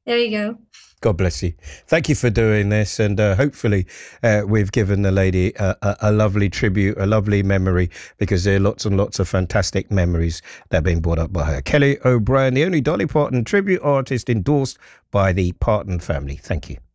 There you go. God bless you. Thank you for doing this, and hopefully, we've given the lady a lovely tribute, a lovely memory, because there are lots and lots of fantastic memories that have been brought up by her. Kelly O'Brien, the only Dolly Parton tribute artist endorsed by the Parton family. Thank you.